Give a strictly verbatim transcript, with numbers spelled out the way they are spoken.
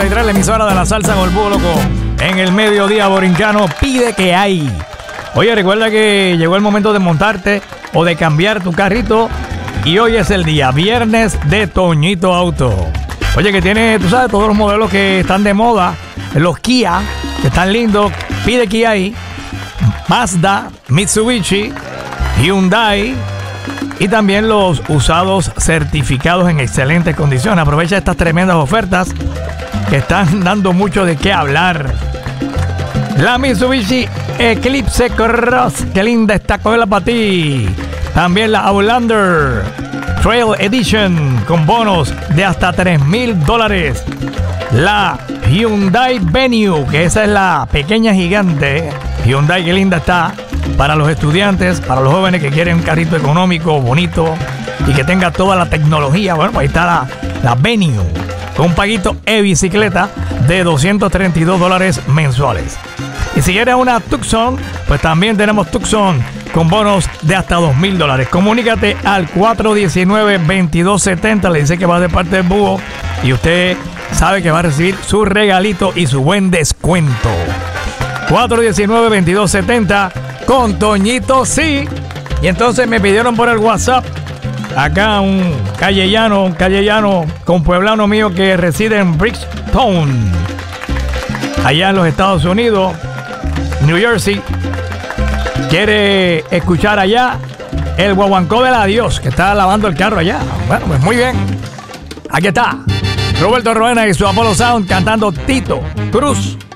La emisora de la salsa con el búho loco en el mediodía borincano pide que hay. Oye, recuerda que llegó el momento de montarte o de cambiar tu carrito y hoy es el día, viernes de Toñito Auto. Oye, que tiene, tú sabes, todos los modelos que están de moda, los Kia, que están lindos, pide que hay. Mazda, Mitsubishi, Hyundai y también los usados certificados en excelentes condiciones. Aprovecha estas tremendas ofertas que están dando mucho de qué hablar. La Mitsubishi Eclipse Cross, qué linda está, cógela para ti. También la Outlander Trail Edition con bonos de hasta tres mil dólares. La Hyundai Venue, que esa es la pequeña gigante. Hyundai, qué linda está para los estudiantes, para los jóvenes que quieren un carrito económico, bonito y que tenga toda la tecnología. Bueno, ahí está la, la Venue con un paguito e-bicicleta de doscientos treinta y dos dólares mensuales. Y si quieres una Tucson, pues también tenemos Tucson con bonos de hasta dos mil dólares. Comunícate al cuatro uno nueve, veintidós setenta. Le dice que va de parte del búho y usted sabe que va a recibir su regalito y su buen descuento. cuatro uno nueve, veintidós setenta con Toñito, sí. Y entonces me pidieron por el WhatsApp acá un callellano, un callellano con pueblano mío que reside en Bridgetown, allá en los Estados Unidos, New Jersey. Quiere escuchar allá el guaguancó del adiós, que está lavando el carro allá. Bueno, pues muy bien. Aquí está Roberto Roena y su Apollo Sound cantando Tito Cruz.